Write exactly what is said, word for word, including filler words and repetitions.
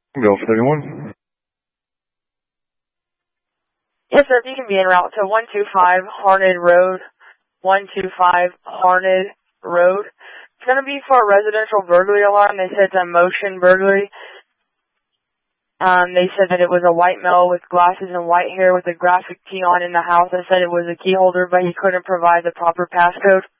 Golf thirty-one. Yes, sir. You can be en route to one two five Harned Road. one two five Harned Road. It's going to be for a residential burglary alarm. They said it's a motion burglary. Um, they said that it was a white male with glasses and white hair with a graphic tee on in the house. I said it was a key holder, but he couldn't provide the proper passcode.